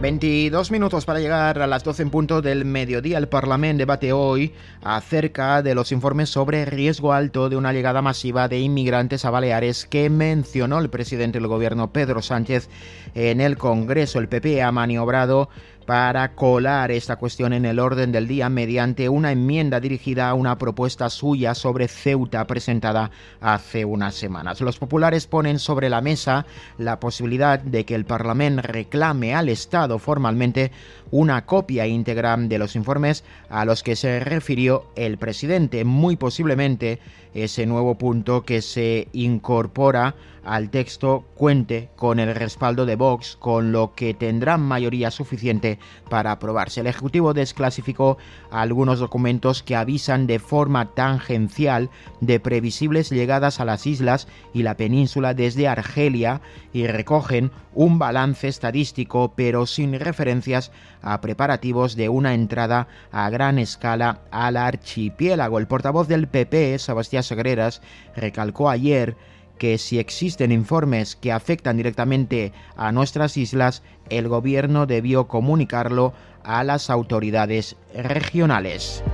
22 minutos para llegar a las 12 en punto del mediodía. El Parlamento debate hoy acerca de los informes sobre riesgo alto de una llegada masiva de inmigrantes a Baleares que mencionó el presidente del gobierno Pedro Sánchez en el Congreso. El PP ha maniobrado para colar esta cuestión en el orden del día mediante una enmienda dirigida a una propuesta suya sobre Ceuta presentada hace unas semanas. Los populares ponen sobre la mesa la posibilidad de que el Parlamento reclame al Estado formalmente una copia íntegra de los informes a los que se refirió el presidente. Muy posiblemente ese nuevo punto que se incorpora al texto cuente con el respaldo de Vox, con lo que tendrán mayoría suficiente para aprobarse. El Ejecutivo desclasificó algunos documentos que avisan de forma tangencial de previsibles llegadas a las islas y la península desde Argelia y recogen un balance estadístico pero sin referencias a preparativos de una entrada a gran escala al archipiélago. El portavoz del PP, Sebastián Segreras, recalcó ayer que si existen informes que afectan directamente a nuestras islas, el gobierno debió comunicarlo a las autoridades regionales.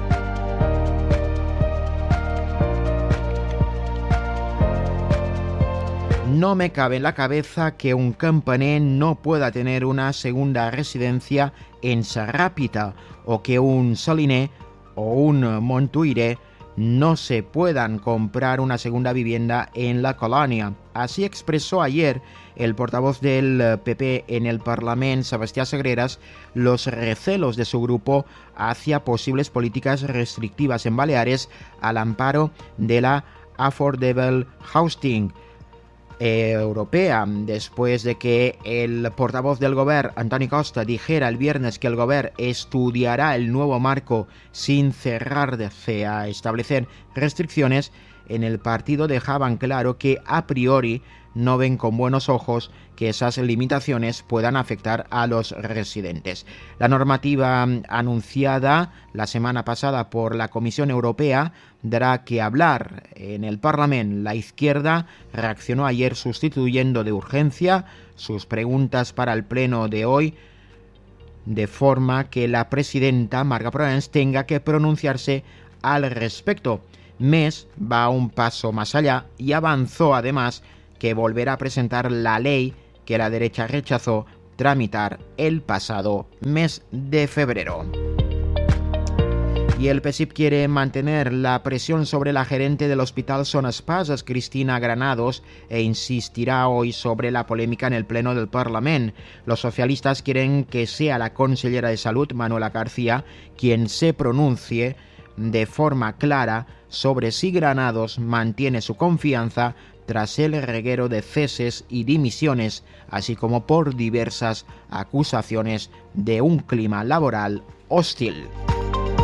No me cabe en la cabeza que un campaner no pueda tener una segunda residencia en Sarrápita o que un Saliné o un Montuïre no se puedan comprar una segunda vivienda en la colonia. Así expresó ayer el portavoz del PP en el Parlamento, Sebastián Segreras, los recelos de su grupo hacia posibles políticas restrictivas en Baleares al amparo de la Affordable Housing europea, después de que el portavoz del Govern, Antoni Costa, dijera el viernes que el Govern estudiará el nuevo marco sin cerrarse a establecer restricciones. En el partido dejaban claro que a priori no ven con buenos ojos que esas limitaciones puedan afectar a los residentes. La normativa anunciada la semana pasada por la Comisión Europea dará que hablar en el Parlamento. La izquierda reaccionó ayer sustituyendo de urgencia sus preguntas para el pleno de hoy, de forma que la presidenta Marga Proens tenga que pronunciarse al respecto. Mes va un paso más allá y avanzó además que volverá a presentar la ley que la derecha rechazó tramitar el pasado mes de febrero. Y el PSIP quiere mantener la presión sobre la gerente del Hospital Son Espases, Cristina Granados, e insistirá hoy sobre la polémica en el Pleno del Parlamento. Los socialistas quieren que sea la consellera de Salud, Manuela García, quien se pronuncie de forma clara sobre si Granados mantiene su confianza tras el reguero de ceses y dimisiones, así como por diversas acusaciones de un clima laboral hostil.